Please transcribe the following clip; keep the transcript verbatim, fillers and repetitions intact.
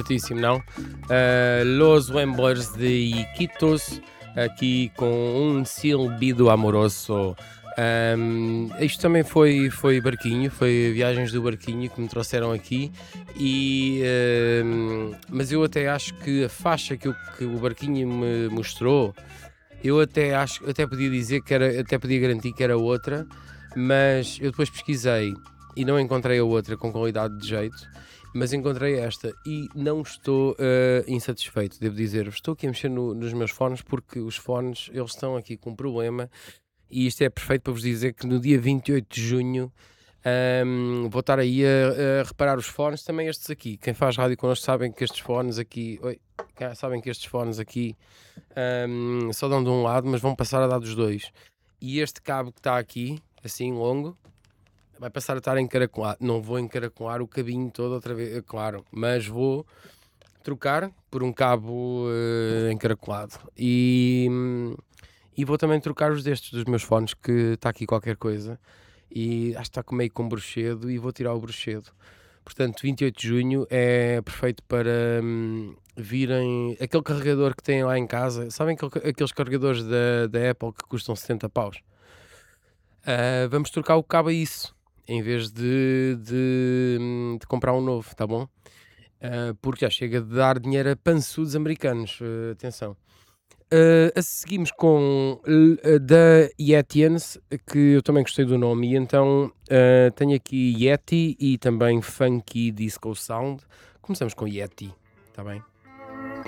fortíssimo, não? Uh, Los Wemblers de Iquitos, aqui com um silbido amoroso. Um, isto também foi, foi barquinho, foi viagens do barquinho que me trouxeram aqui, e, um, mas eu até acho que a faixa que, eu, que o barquinho me mostrou, eu até acho, até podia dizer que era, até podia garantir que era outra, mas eu depois pesquisei e não encontrei a outra com qualidade de jeito, mas encontrei esta e não estou uh, insatisfeito, devo dizer. Estou aqui a mexer no, nos meus fones porque os fones, eles estão aqui com um problema, e isto é perfeito para vos dizer que no dia vinte e oito de junho um, vou estar aí a, a reparar os fones, também estes aqui. Quem faz rádio connosco sabem que estes fones aqui, oi, sabem que estes fones aqui um, só dão de um lado, mas vão passar a dar dos dois. E este cabo que está aqui, assim longo, vai passar a estar encaracolado. Não vou encaracolar o cabinho todo outra vez, claro, mas vou trocar por um cabo uh, encaracolado. E, e vou também trocar os destes dos meus fones, que está aqui qualquer coisa. E acho que está meio com bruxedo, e vou tirar o bruxedo. Portanto, vinte e oito de junho é perfeito para hum, virem aquele carregador que têm lá em casa. Sabem aquele, aqueles carregadores da, da Apple que custam setenta paus? Uh, vamos trocar o cabo a isso, em vez de, de, de comprar um novo, tá bom? Uh, porque já chega de dar dinheiro a pançudos americanos, uh, atenção. Uh, a seguimos com uh, da Yetians, que eu também gostei do nome, e então uh, tenho aqui Yeti e também Funky Disco Sound. Começamos com Yeti, tá bem?